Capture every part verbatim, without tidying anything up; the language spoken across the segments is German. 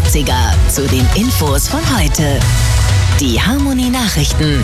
achtziger zu den Infos von heute. Die Harmonie Nachrichten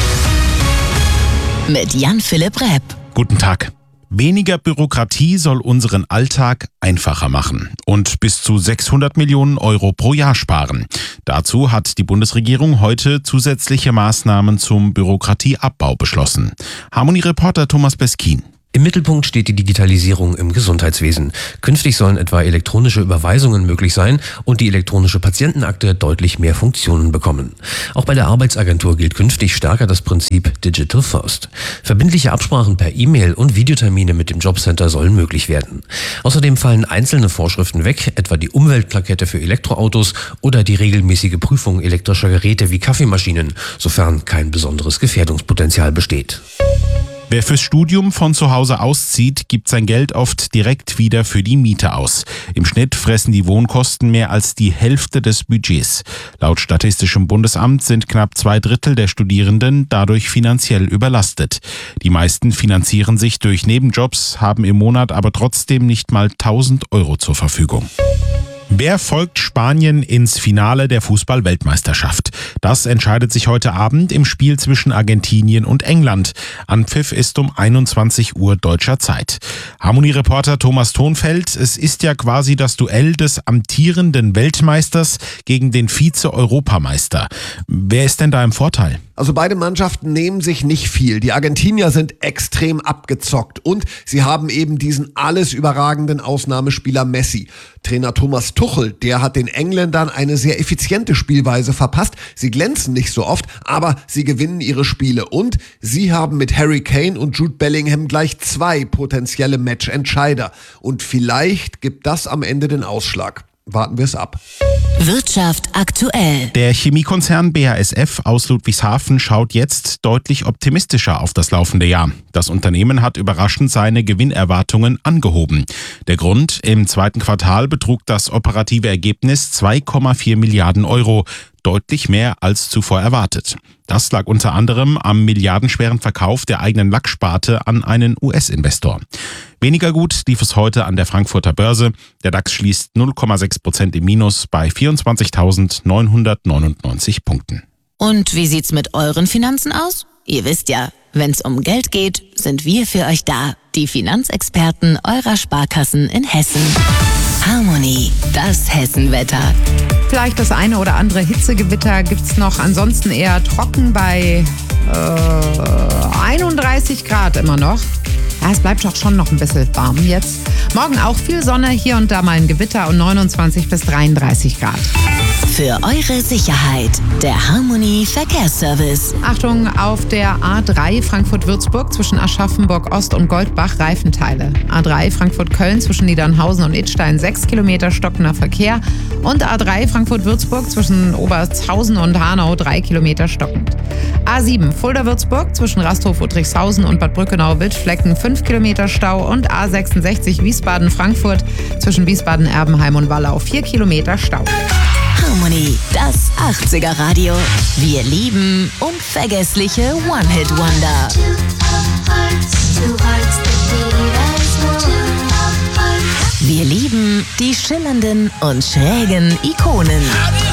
mit Jan-Philipp Repp. Guten Tag. Weniger Bürokratie soll unseren Alltag einfacher machen und bis zu sechshundert Millionen Euro pro Jahr sparen. Dazu hat die Bundesregierung heute zusätzliche Maßnahmen zum Bürokratieabbau beschlossen. Harmonie-Reporter Thomas Beskin. Im Mittelpunkt steht die Digitalisierung im Gesundheitswesen. Künftig sollen etwa elektronische Überweisungen möglich sein und die elektronische Patientenakte deutlich mehr Funktionen bekommen. Auch bei der Arbeitsagentur gilt künftig stärker das Prinzip Digital First. Verbindliche Absprachen per E-Mail und Videotermine mit dem Jobcenter sollen möglich werden. Außerdem fallen einzelne Vorschriften weg, etwa die Umweltplakette für Elektroautos oder die regelmäßige Prüfung elektrischer Geräte wie Kaffeemaschinen, sofern kein besonderes Gefährdungspotenzial besteht. Wer fürs Studium von zu Hause auszieht, gibt sein Geld oft direkt wieder für die Miete aus. Im Schnitt fressen die Wohnkosten mehr als die Hälfte des Budgets. Laut Statistischem Bundesamt sind knapp zwei Drittel der Studierenden dadurch finanziell überlastet. Die meisten finanzieren sich durch Nebenjobs, haben im Monat aber trotzdem nicht mal tausend Euro zur Verfügung. Wer folgt Spanien ins Finale der Fußball-Weltmeisterschaft? Das entscheidet sich heute Abend im Spiel zwischen Argentinien und England. Anpfiff ist um einundzwanzig Uhr deutscher Zeit. Harmonie-Reporter Thomas Thonfeld, es ist ja quasi das Duell des amtierenden Weltmeisters gegen den Vize-Europameister. Wer ist denn da im Vorteil? Also beide Mannschaften nehmen sich nicht viel. Die Argentinier sind extrem abgezockt und sie haben eben diesen alles überragenden Ausnahmespieler Messi. Trainer Thomas Tuchel, der hat den Engländern eine sehr effiziente Spielweise verpasst. Sie glänzen nicht so oft, aber sie gewinnen ihre Spiele. Und sie haben mit Harry Kane und Jude Bellingham gleich zwei potenzielle Matchentscheider. Und vielleicht gibt das am Ende den Ausschlag. Warten wir es ab. Wirtschaft aktuell. Der Chemiekonzern B A S F aus Ludwigshafen schaut jetzt deutlich optimistischer auf das laufende Jahr. Das Unternehmen hat überraschend seine Gewinnerwartungen angehoben. Der Grund: Im zweiten Quartal betrug das operative Ergebnis zwei Komma vier Milliarden Euro. Deutlich mehr als zuvor erwartet. Das lag unter anderem am milliardenschweren Verkauf der eigenen Lacksparte an einen U S-Investor. Weniger gut lief es heute an der Frankfurter Börse. Der DAX schließt null Komma sechs Prozent im Minus bei vierundzwanzigtausendneunhundertneunundneunzig Punkten. Und wie sieht's mit euren Finanzen aus? Ihr wisst ja, wenn's um Geld geht, sind wir für euch da. Die Finanzexperten eurer Sparkassen in Hessen. Harmonie, das Hessenwetter. Vielleicht das eine oder andere Hitzegewitter gibt's noch. Ansonsten eher trocken bei äh, einunddreißig Grad immer noch. Ja, es bleibt doch schon noch ein bisschen warm jetzt. Morgen auch viel Sonne, hier und da mal ein Gewitter und neunundzwanzig bis dreiunddreißig Grad. Für eure Sicherheit, der Harmonie Verkehrsservice. Achtung, auf der A drei Frankfurt-Würzburg zwischen Aschaffenburg Ost und Goldbach Reifenteile. A drei Frankfurt-Köln zwischen Niedernhausen und Idstein sechs Kilometer stockender Verkehr. Und A drei Frankfurt-Würzburg zwischen Obertshausen und Hanau drei Kilometer stockend. A sieben Fulda-Würzburg zwischen Rasthof-Udrickhausen und Bad Brückenau-Wildflecken fünf Kilometer Stau. Und A sechsundsechzig Wiesbaden-Frankfurt zwischen Wiesbaden-Erbenheim und Wallau vier Kilometer Stau. Harmonie, das achtziger Radio. Wir lieben unvergessliche One-Hit-Wonder. Wir lieben die schillernden und schrägen Ikonen.